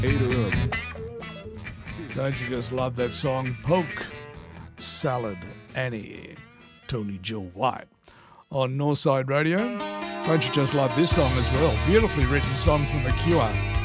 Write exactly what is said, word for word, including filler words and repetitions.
Eater up. Don't you just love that song? Polk Salad Annie, Tony Joe White on Northside Radio. Don't you just love this song as well? Beautifully written song from The Cure.